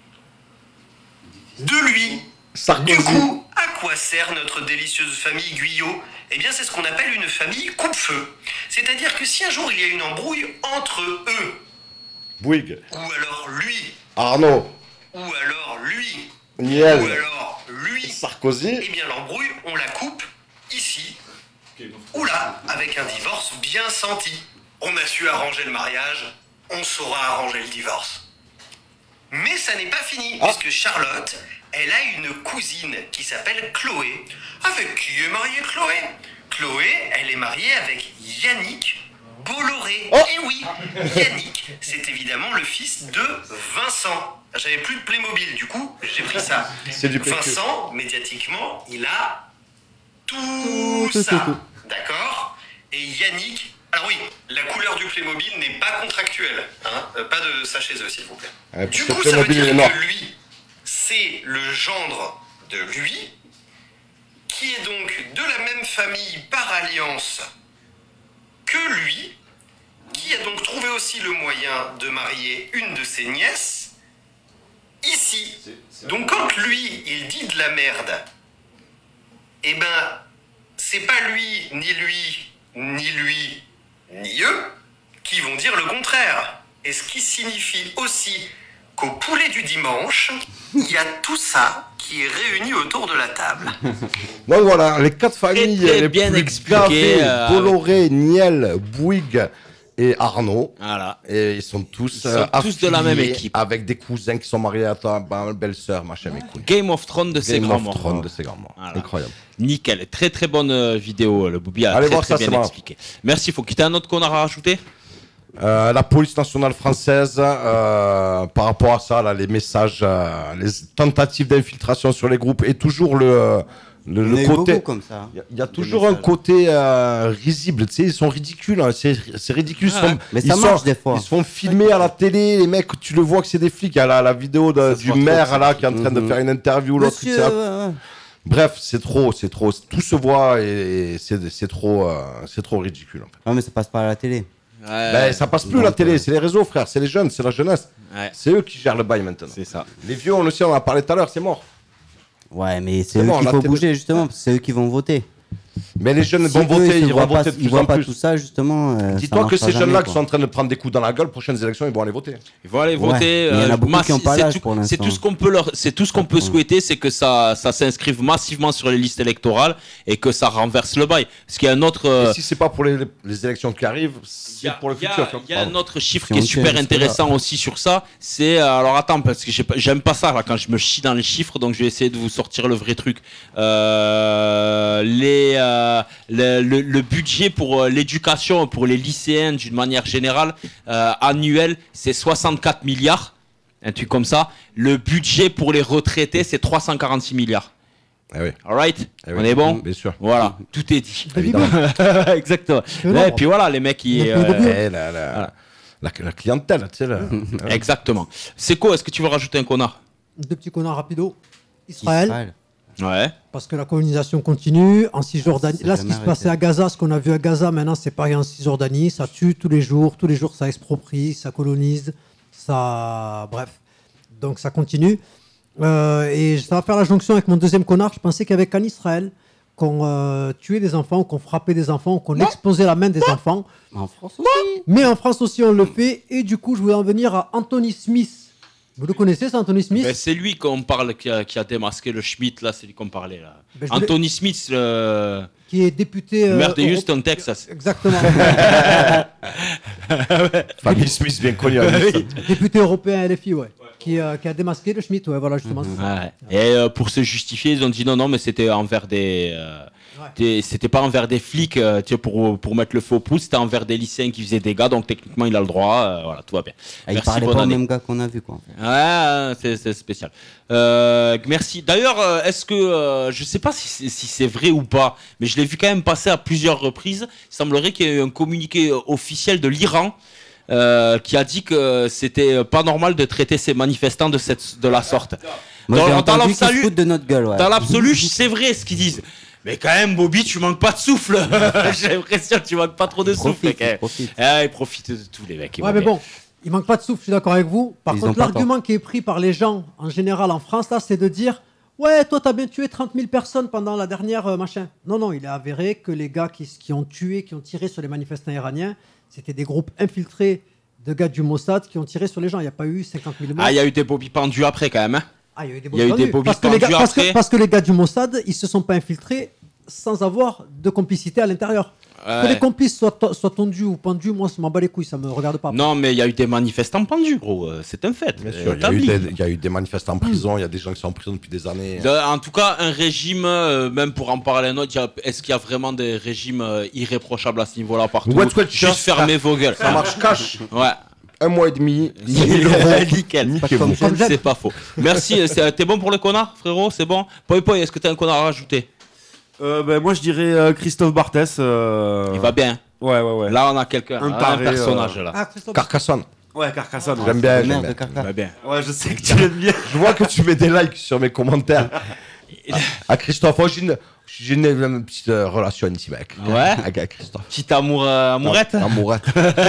de lui. Sarkozy. Du coup, à quoi sert notre délicieuse famille Guyot? Eh bien, c'est ce qu'on appelle une famille coupe-feu. C'est-à-dire que si un jour il y a une embrouille entre eux, Bouygues. ou alors lui, Arnaud. ou alors lui, Niel. ou alors lui, Sarkozy. eh bien l'embrouille, on la coupe ici, ou là, avec un divorce bien senti. On a su arranger le mariage, on saura arranger le divorce. Mais ça n'est pas fini, Ah. puisque Charlotte, elle a une cousine qui s'appelle Chloé. Avec qui est mariée Chloé? Chloé, elle est mariée avec Yannick Bolloré. Oh. Et oui, Yannick, c'est évidemment le fils de Vincent. J'avais plus de Playmobil, du coup, j'ai pris ça. C'est du Play- Vincent, médiatiquement, il a tout, Tout, ça. tout, tout. D'accord? Et Yannick, alors oui, la couleur du Playmobil n'est pas contractuelle. Hein, euh, pas de ça chez eux, s'il vous plaît. Ouais, Du parce coup, que ça veut Playmobil, dire il est noir. que lui, c'est le gendre de lui, qui est donc de la même famille par alliance que lui, qui a donc trouvé aussi le moyen de marier une de ses nièces ici. Donc quand lui, il dit de la merde, eh ben, c'est pas lui, ni lui, ni lui, ni eux qui vont dire le contraire. Et ce qui signifie aussi qu'au poulet du dimanche, il y a tout ça qui est réuni autour de la table. Donc voilà, les quatre familles très les bien plus expliqué, gavées, euh, Bolloré, Niel, Bouygues et Arnaud. Voilà. Et ils sont tous, Ils sont tous de la même affiliés équipe. Avec des cousins qui sont mariés à ta bah, belle-sœur, machin, mes couilles. Game of Thrones de ses Game grands of morts. Thrones de ses grands morts. Voilà. Incroyable. Nickel. Très très bonne euh, vidéo. euh, Le Boubi a Allez très voir très ça, c'est bien marrant. expliqué. Merci. Faut quitter un autre qu'on a rajouté. Euh, la police nationale française, euh, par rapport à ça, là, les messages, euh, les tentatives d'infiltration sur les groupes et toujours le, euh, le, Il y en le a eu côté. beaucoup comme ça. Il y a- il y, a toujours un côté euh, risible, tu sais, ils sont ridicules, hein, c'est c'est ridicule. Ah ils sont- ouais. Mais ils ça sont- marche des fois. Ils se font filmer à la télé, les mecs, tu le vois que c'est des flics. Il y a la, la vidéo de- Ça se du voit trop, maire ça. là qui est en train de Mhm. faire une interview, l'autre. Monsieur, il s'est- ouais, ouais. Bref, c'est trop, c'est trop, tout se voit et, et c'est c'est trop, euh, c'est trop ridicule. En fait. Ah, mais ça passe pas à la télé. Ouais, Ben, ça passe plus donc, la télé, euh, c'est les réseaux, frère, c'est les jeunes, c'est la jeunesse. ouais, C'est eux qui gèrent le bail maintenant. c'est ça. Les vieux, on le sait, on en a parlé tout à l'heure, c'est mort. Ouais, mais c'est C'est eux bon, qu'il la faut télé- bouger justement, parce que c'est eux qui vont voter. Mais les jeunes Si vont eux, voter, ils ils ne vont voient pas, voter de ils plus voient en pas plus. tout ça, justement. euh, ça Dis-toi que marchera ces jeunes-là jamais, qui quoi. sont en train de prendre des coups dans la gueule, prochaines élections, ils vont aller voter. Ils vont aller Ouais, voter. mais il y en a euh, beaucoup qui massi- ont pas c'est l'âge tout- pour C'est l'instant. tout ce qu'on peut leur, c'est tout ce qu'on peut souhaiter, c'est que ça, ça s'inscrive massivement sur les listes électorales et que ça renverse le bail. Parce qu'il y a un autre. euh, Et si c'est pas pour les, les élections qui arrivent, c'est pour le Il y a- futur. tu vois. il y a un Pardon. autre chiffre Si qui est on super tient jusque-là. intéressant aussi sur ça. C'est euh, alors attends parce que j'ai pas- j'aime pas ça là quand je me chie dans les chiffres, donc je vais essayer de vous sortir le vrai truc. Euh, les euh, le, le- le budget pour euh, l'éducation pour les lycéens d'une manière générale euh, annuel, c'est soixante-quatre milliards, un truc comme ça. Le budget pour les retraités, c'est trois cent quarante-six milliards. Eh oui. Alright, Eh on oui. est bon. Bien sûr. Voilà, tout est dit. Évidemment. Exactement. le Ouais, et nombre. puis voilà, les mecs, ils, Le euh, début. Eh, la, la, Voilà. la, la clientèle, tu sais. Là. Exactement. C'est quoi? Est-ce que tu veux rajouter un connard? Deux petits connards rapido. Israël, Israël. Ouais. parce que la colonisation continue. En Cisjordanie, Ça là, a ce qui jamais se passait arrêté. à Gaza, ce qu'on a vu à Gaza, maintenant, c'est pareil en Cisjordanie. Ça tue tous les jours. Tous les jours, ça exproprie, ça colonise. Ça. Bref. Donc, ça continue. Euh, et ça va faire la jonction avec mon deuxième connard. Je pensais qu'il y avait qu'en Israël qu'on euh, tuait des enfants, qu'on frappait des enfants, qu'on exposait la main des enfants. En France aussi. Mais en France aussi, on le fait. Et du coup, je voulais en venir à Anthony Smith. Vous le connaissez, c'est Anthony Smith? Ben, c'est lui qu'on parle qui a, qui a démasqué le Schmitt, là, c'est lui qu'on parlait. Là. Ben, je voulais- Anthony Smith, le Qui est député. euh, maire de euro- Houston, Texas. Exactement. Famille Smith bien connue. à Houston. Député européen L F I, ouais. Qui, euh, qui a démasqué le Schmitt, ouais, voilà, justement. c'est ça. Ouais. Et euh, pour se justifier, ils ont dit non, non, mais c'était envers des. euh, Ouais. des- c'était pas envers des flics euh, tu sais, pour, pour mettre le feu au pouce, c'était envers des lycéens qui faisaient des dégâts, donc techniquement il a le droit. euh, voilà, tout va bien. Ah, il Merci, parlait bonne pas au année. même gars qu'on a vu, quoi. en fait. Ouais, c'est, c'est spécial. Euh, merci. D'ailleurs, euh, est-ce que euh, je sais pas si c'est, si c'est vrai ou pas, mais je l'ai vu quand même passer à plusieurs reprises. Il semblerait qu'il y ait eu un communiqué euh, officiel de l'Iran euh, qui a dit que c'était pas normal de traiter ces manifestants de cette de la sorte. Moi, Dans- j'ai dans entendu qu'ils se l'absolu- foutent de notre gueule, ouais. Dans l'absolu, c'est vrai ce qu'ils disent. Mais quand même, Bobby, tu manques pas de souffle. J'ai l'impression que tu manques pas trop de Ils souffle. profitent, quand même. ils profitent. Ah, ils profitent de tous les mecs. ils Ouais, vont mais bien. bon, il manque pas de souffle, je suis d'accord avec vous. Par Ils ont contre, pas l'argument qui est pris par les gens, en général en France, là, c'est de dire ouais, toi, t'as bien tué trente mille personnes pendant la dernière euh, machin. Non, non, il est avéré que les gars qui, qui ont tué, qui ont tiré sur les manifestants iraniens, c'était des groupes infiltrés de gars du Mossad qui ont tiré sur les gens. Il n'y a pas eu cinquante mille morts. Ah, il y a eu des Bobby pendus après quand même. Hein. Ah, il y a eu des il y a eu des pendus. Bobby parce que, les gars, pendus parce, que, après. parce que les gars du Mossad, ils se sont pas infiltrés sans avoir de complicité à l'intérieur. Que Ouais. les complices soient, soient tondus ou pendus, moi, ça m'en bat les couilles, ça me regarde pas. Non, mais il y a eu des manifestants pendus, gros. euh, C'est un fait. Bien euh, sûr, il y, a eu établi. des, il y a eu des manifestants en prison, il y a des gens qui sont en prison depuis des années. De- en tout cas, un régime, euh, même pour en parler un autre, il y a- est-ce qu'il y a vraiment des régimes euh, irréprochables à ce niveau-là partout? What, what, Juste just- fermez vos gueules. Ça marche cash. Ouais. Un mois et demi, dix mille euros. Nickel. Niquez-vous. Comme j'aime. C'est pas faux. Merci. c'est- T'es bon pour le connard, frérot? C'est bon? Poi Poi, est-ce que t'as un connard à rajouter? Euh, ben, moi, je dirais euh, Christophe Barthès. euh, Il va bien. Ouais, ouais, ouais. Là, on a quelqu'un, Un un, taré, personnage euh, là. Ah, Christophe. Carcassonne. Ouais, Carcassonne. ouais. J'aime bien, La j'aime merde bien. de Carcassonne. Il va bien. Ouais, je sais que tu l'aimes bien. Je vois que tu mets des likes sur mes commentaires. À Christophe, oh, j'ai une, j'ai une, une petite euh, relation ici avec. Ouais. Avec Christophe. Petite amour, euh, amourette. Amourette.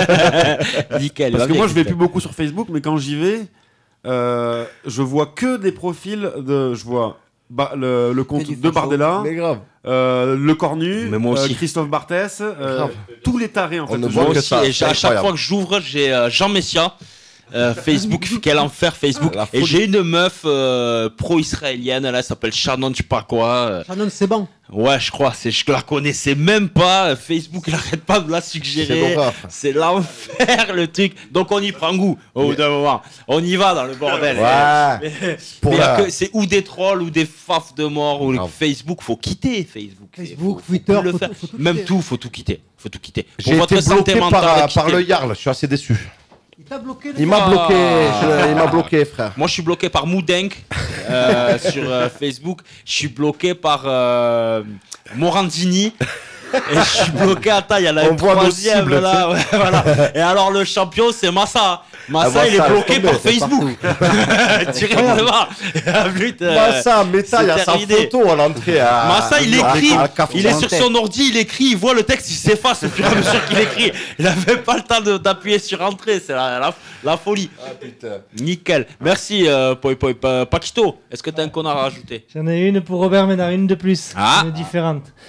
Nickel. Parce va que bien, moi, je vais Christophe. plus beaucoup sur Facebook, mais quand j'y vais, euh, je vois que des profils de. Je vois ba- le, le compte du de facho. Bardella, Mais grave. euh, le Cornu, Mais moi aussi. euh, Christophe Barthès, euh, Grave. tous les tarés en fait. On ne Je- voit Moi que aussi, ça, et c'est à chaque incroyable. fois que j'ouvre, j'ai euh, Jean Messia. euh, Facebook, quel enfer Facebook. La Et folie. j'ai une meuf euh, pro-israélienne, elle, elle s'appelle Shannon, je sais pas quoi. euh. Shannon, c'est bon. Ouais, je crois, c'est, je la connaissais même pas. Facebook, il arrête pas de la suggérer. C'est l'horreur, frère. C'est l'enfer, le truc. Donc on y prend goût au bout d'un moment. On y va dans le bordel. Ouais. Mais, Pour mais y a la- que- c'est ou des trolls ou des fafs de mort ou le Grave. Facebook. Faut quitter Facebook. C'est- Facebook, faut- faut Twitter, plus le faut faire. tout- faut tout Même quitter. tout, faut tout quitter. Faut tout quitter. Pour J'ai votre été santé bloqué mentale, par, quittez. par le Yarl, je suis assez déçu. Il t'a bloqué le Il m'a Ah. bloqué, je- il m'a bloqué, frère. Moi, je suis bloqué par Moudenk euh, sur euh, Facebook. Je suis bloqué par euh, Morandini. Et je suis bloqué. Attends, il y en a On un voit nos troisième cibles, là. Ouais, voilà. Et alors, le champion, c'est Massa. Massa, Ah, il est Massa, bloqué laisse par tomber, Facebook. Directement. Ah, putain, Massa, Meta, il y a c'est sa terminé. photo à l'entrée. à- Massa, il à- écrit, à- à Carrefour. il est sur son ordi, il écrit, il voit le texte, il s'efface au fur et à mesure qu'il écrit. Il avait pas le temps de- d'appuyer sur entrée, c'est la, la, la folie. Ah, putain. Nickel. Merci, euh, Poi Poi. Pa- Paquito, est-ce que t'as un connard à rajouter? J'en ai une pour Robert Ménard, une de plus. Ah. Une différente.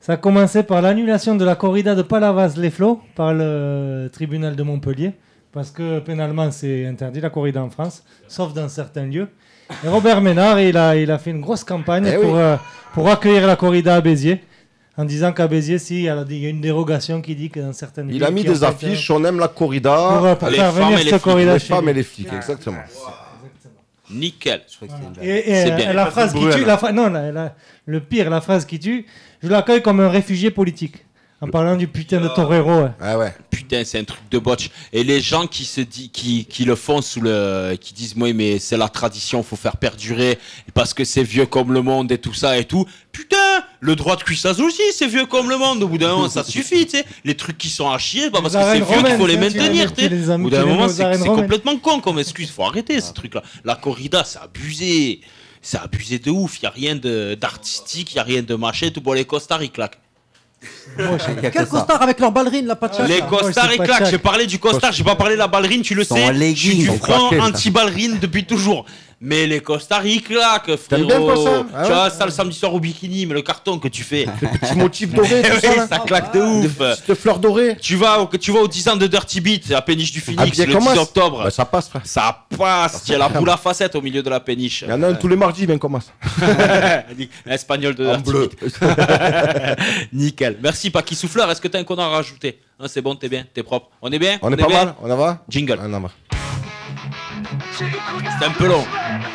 Ça a commencé par l'annulation de la corrida de Palavas-les-Flots par le tribunal de Montpellier, parce que pénalement c'est interdit la corrida en France, sauf dans certains lieux. Et Robert Ménard, il a, il a fait une grosse campagne Eh pour, oui. euh, pour accueillir la corrida à Béziers, en disant qu'à Béziers, si, il y, a, il y a une dérogation qui dit que dans certaines Il villes a mis qui, en des fait, affiches, on aime la corrida. Pour, euh, pour les faire femmes venir et les cette flics. corrida Les chez femmes nous. et les flics, exactement. Nickel. Et, et, C'est euh, bien. la phrase qui tue, la, fra- non, la- la- le pire, la phrase qui tue, je l'accueille comme un réfugié politique. En parlant du putain de torero. Ouais. Ah ouais. Putain, c'est un truc de botch. Et les gens qui se dit, qui, qui le font sous le, qui disent, moi, mais c'est la tradition, faut faire perdurer, parce que c'est vieux comme le monde et tout ça et tout. Putain, le droit de cuissage aussi, c'est vieux comme le monde. Au bout d'un moment, ça suffit, tu sais. Les trucs qui sont à chier, pas parce que c'est arènes vieux qu'il faut les romaines, tu sais, maintenir, tu tu les sais. as Au mis- bout tu d'un les mets moment, aux c'est arènes c'est romaines. complètement con comme excuse. Faut arrêter ces trucs-là. La corrida, c'est abusé. C'est abusé de ouf. Il y a rien de- d'artistique, il y a rien de machin. Tout bon, les costards, ils claquent. Quel costard avec leur ballerine, la pacha. Les costards et claques, j'ai parlé du costard, j'ai pas parlé de la ballerine, tu le Son sais. legging. Je suis du Son front craqué, ça. anti-ballerine depuis toujours. Mais les costards, ils claquent, T'aimes frérot. bien, toi, ça Ah Tu ouais vois, ça le samedi soir au bikini, mais le carton que tu fais. Les petits motifs dorés, tout Oui, ça, là. ça claque de ouf. Des petites fleurs dorées. Tu vas, au, tu vas aux dix ans de Dirty Beat, à Péniche du Phoenix, Habillé le comme dix as. octobre. Bah, ça passe, frère. Ça passe, tu as la boule à facettes au milieu de la péniche. Il y en a un tous les mardis, bien comme ça. Espagnol de En Dirty bleu. Beat. Nickel. Merci, Paki Souffleur. Est-ce que t'as un qu'on a rajouté hein, c'est bon, t'es bien, t'es propre. On est bien On est pas bien mal, on en va Jingle. On en va. C'est un peu long.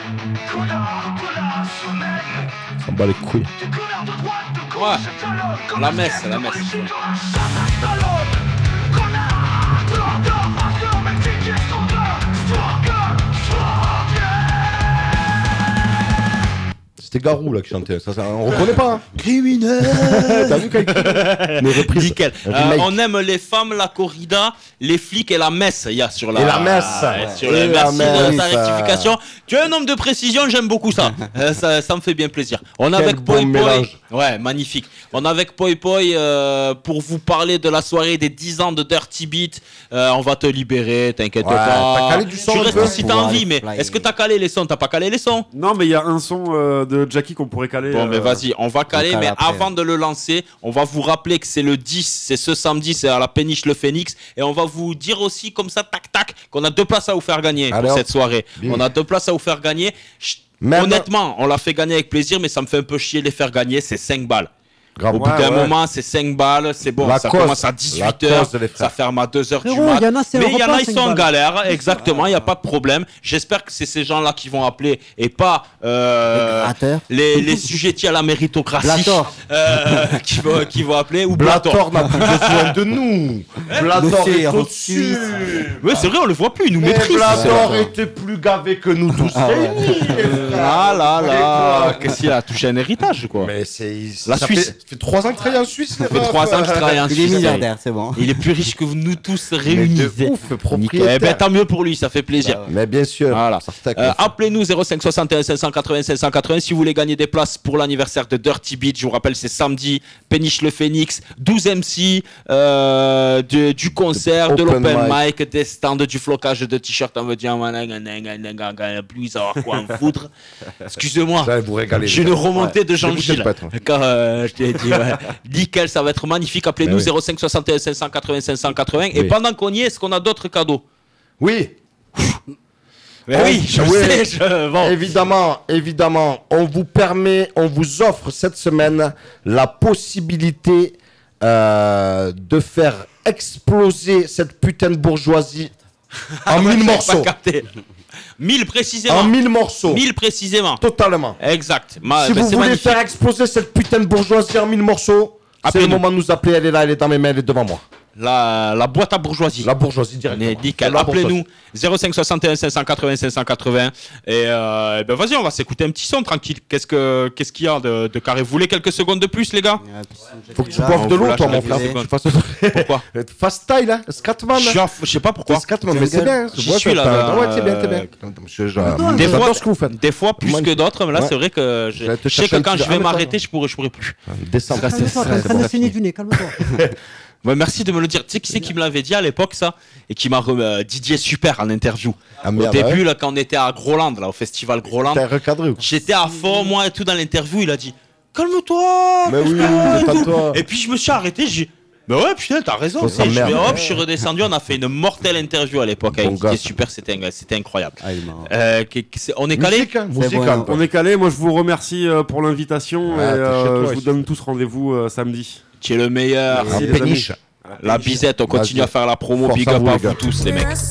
On s'en bat les couilles. Ouais. La messe, la messe. C'était Garou là qui chantait. Ça, ça, on reconnaît pas. Hein. Criminel. T'as vu quand il Mais reprise. Nickel. Un Euh, remake. on aime les femmes, la corrida, les flics et la messe. Il y a sur la. Et la messe. Ouais, sur Et la la merci messe. de ta rectification. Tu as un nombre de précisions, j'aime beaucoup ça. Euh, ça. Ça me fait bien plaisir. On est Quel avec bon Poi Poi. mélange. Ouais, magnifique. On est avec Poi Poi euh, pour vous parler de la soirée des dix ans de Dirty Beat. Euh, on va te libérer, t'inquiète Ouais, pas. t'as calé du son Tu un restes peu si t'as envie, mais est-ce que t'as calé les sons? T'as pas calé les sons? Non, mais il y a un son euh, de Jackie qu'on pourrait caler. Bon, mais euh, vas-y, on va caler, cale mais après, avant de le lancer, on va vous rappeler que c'est le dix, c'est ce samedi, c'est à la péniche Le Phénix, et on va vous dire aussi, comme ça, tac tac, qu'on a deux places à vous faire gagner Allez, pour hop. cette soirée. Bien. On a deux places à vous faire gagner. Chut, Même- Honnêtement, on l'a fait gagner avec plaisir, mais ça me fait un peu chier de les faire gagner, c'est cinq balles. Grave. Au bout Ouais, d'un ouais. moment, c'est cinq balles, c'est bon, La ça cause, commence à la dix-huit heures, cause, les frères. ça ferme à deux heures du Frérot, mat. il y en a, c'est un Mais il y en repas, a, ils cinq sont en balles. galère, exactement, il n'y a pas de problème. J'espère que c'est ces gens-là qui vont appeler et pas euh, les, les sujettis à la méritocratie Blator. euh, qui, vont, qui vont appeler, ou Blator Blator. n'a plus besoin de nous. Blator Monsieur est est au-dessus. Ouais, c'est vrai, on le voit plus, il nous Mais maîtrise. Blator était plus gavé que nous tous réunis. les frères. Ah là là, Ouais. qu'est-ce qu'il a touché un héritage quoi. Mais c'est. La ça Suisse. Fait, ça fait trois ans que je travaille en Suisse. Ça fait trois ans que je travaille en Il est Suisse. milliardaire, c'est bon. Il est plus riche que nous tous réunis. de ouf, Nickel. propriétaire. Eh ben, tant mieux pour lui, ça fait plaisir. Mais bien sûr. Voilà. Ça stack, Euh, là. Appelez-nous zéro cinq soixante et un cinq cent quatre-vingts cinq cent quatre-vingts si vous voulez gagner des places pour l'anniversaire de Dirty Beat. Je vous rappelle, c'est samedi, Péniche Le Phénix, douze M C, euh, de- du concert, de Open l'open mic. mic, des stands, du flocage de t-shirts. On veut dire, plus savoir quoi en foutre. Excusez-moi. Vous allez vous régaler. J'ai une remontée Ouais. de Jean Des bouteilles Gilles. de pâte, ouais. Quand euh, je t'ai dit, ouais. Nickel, ça va être magnifique. Appelez-nous Ben oui. zéro cinq soixante et un cinq cent quatre-vingts cinq cent quatre-vingts. Et Oui. pendant qu'on y est, est-ce qu'on a d'autres cadeaux? Oui. Mais On- oui, je oui. sais. Je... Bon. Évidemment, évidemment, on vous permet, on vous offre cette semaine la possibilité euh, de faire exploser cette putain de bourgeoisie en Ouais, mille j'avais morceaux. pas capté. mille précisément. En mille morceaux. mille précisément. Totalement. Exact. Ma- si ben, vous c'est voulez magnifique. faire exploser cette putain de bourgeoisie en mille morceaux, c'est le Appelez-nous. moment de nous appeler. Elle est là, elle est dans mes mains, elle est devant moi. La, la boîte à bourgeoisie. La bourgeoisie On directement. est nickel. La Appelez-nous zéro cinq soixante et un cinq cent quatre-vingts cinq cent quatre-vingts. Et euh, eh ben vas-y, on va s'écouter un petit son tranquille. Qu'est-ce que qu'est-ce qu'il y a de, de carré? Vous voulez quelques secondes de plus, les gars? Faut que tu Ah, boives on de vous l'eau, lâche toi, la mon frère. seconde. Faut que tu fasses- Pourquoi? Fast style, hein, Scatman. Je suis en- je sais pas pourquoi. Scatman, mais c'est bien. J'y je vois suis que là, t'as- là, Ouais, c'est bien, c'est euh, bien. Je- je- Des j'adore fois, ce que vous faites. des fois plus Moi, que d'autres, mais là ouais. c'est vrai que je, J'allais te je sais chercher que un quand petit- je vais ah, mais m'arrêter, attends. je pourrais, je pourrais plus. Décembre. Ça, c'est- Calme-toi, t'es en c'est train bon. de saigner du nez, calme-toi. Ouais, merci de me le dire. Tu sais qui c'est qui me l'avait dit à l'époque, ça? Et qui m'a re- euh, Didier Super en interview. Ah, Au merde, début, ouais. là, quand on était à Groland, là, au festival Groland, T'es recadré ou quoi? j'étais à fond, moi et tout, dans l'interview. Il a dit calme-toi. Mais oui, détends-toi. Et puis je me suis arrêté, j'ai bah ouais, putain, t'as raison. Oh, Et je, merde. vais- hop, je suis redescendu, on a fait une mortelle interview à l'époque avec Bon qui gars, est ça. super, c'était un- c'était incroyable. Ah, il est marrant. Euh, qui- qui- c'est- on est calé. Musique, hein, C'est musique, bon, hein, On est calé. Moi, je vous remercie euh, pour l'invitation Ouais, et t'es chez euh, toi, je vous ici. donne tous rendez-vous euh, samedi. Tu es le meilleur. Merci, Un les amis. péniche. La bisette, on continue Vas-y. à faire la promo. Force Big à up vous, à les vous gars. tous, les mecs.